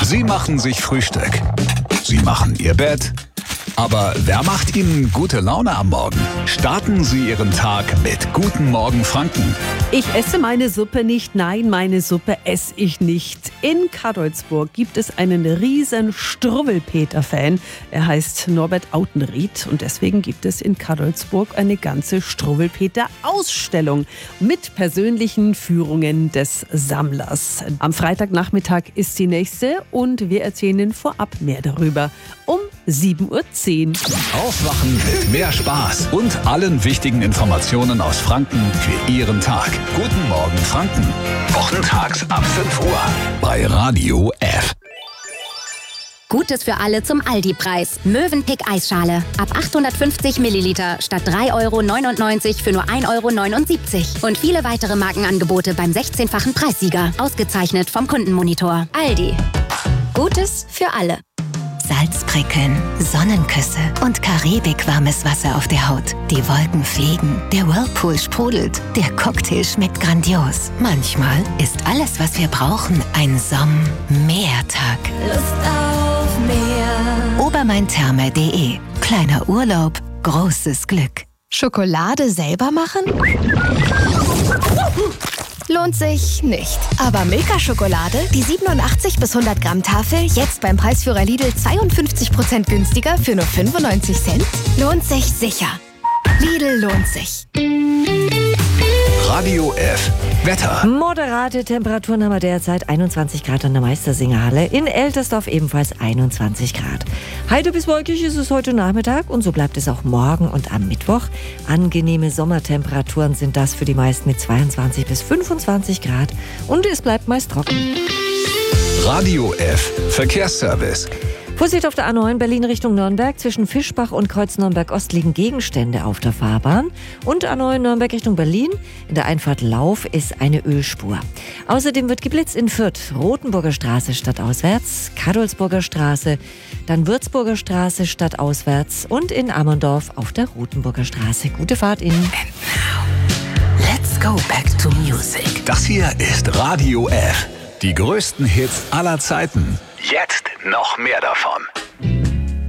Sie machen sich Frühstück. Sie machen Ihr Bett. Aber wer macht Ihnen gute Laune am Morgen? Starten Sie Ihren Tag mit Guten Morgen Franken. Ich esse meine Suppe nicht. Nein, meine Suppe esse ich nicht. In Kadolsburg gibt es einen riesen Struwwelpeter-Fan. Er heißt Norbert Autenried und deswegen gibt es in Kadolsburg eine ganze Struwwelpeter-Ausstellung mit persönlichen Führungen des Sammlers. Am Freitagnachmittag ist die nächste und wir erzählen Ihnen vorab mehr darüber. Um 7:10 Uhr. Aufwachen mit mehr Spaß und allen wichtigen Informationen aus Franken für Ihren Tag. Guten Morgen Franken. Wochentags ab 5 Uhr bei Radio F. Gutes für alle zum Aldi-Preis. Mövenpick Eisschale. Ab 850 Milliliter statt 3,99 € für nur 1,79 €. Und viele weitere Markenangebote beim 16-fachen Preissieger. Ausgezeichnet vom Kundenmonitor. Aldi. Gutes für alle. Salzprickeln, Sonnenküsse und karibikwarmes Wasser auf der Haut. Die Wolken fliegen, der Whirlpool sprudelt, der Cocktail schmeckt grandios. Manchmal ist alles, was wir brauchen, ein Sommertag. Lust auf mehr. Obermaintherme.de. Kleiner Urlaub, großes Glück. Schokolade selber machen? Lohnt sich nicht. Aber Milka-Schokolade, die 87 bis 100 Gramm Tafel, jetzt beim Preisführer Lidl 52% günstiger für nur 95 Cent? Lohnt sich sicher. Lidl lohnt sich. Radio F. Wetter. Moderate Temperaturen haben wir derzeit 21 Grad in der Meistersingerhalle. In Eltersdorf ebenfalls 21 Grad. Heiter bis wolkig ist es heute Nachmittag und so bleibt es auch morgen und am Mittwoch. Angenehme Sommertemperaturen sind das für die meisten mit 22 bis 25 Grad und es bleibt meist trocken. Radio F. Verkehrsservice. Vorsicht auf der A9 Berlin Richtung Nürnberg. Zwischen Fischbach und Kreuz Nürnberg-Ost liegen Gegenstände auf der Fahrbahn. Und A9 Nürnberg Richtung Berlin. In der Einfahrt Lauf ist eine Ölspur. Außerdem wird geblitzt in Fürth. Rotenburger Straße stadtauswärts, Kadolsburger Straße, dann Würzburger Straße stadtauswärts und in Ammerndorf auf der Rotenburger Straße. Gute Fahrt Ihnen. Let's go back to music. Das hier ist Radio F. Die größten Hits aller Zeiten. Jetzt noch mehr davon.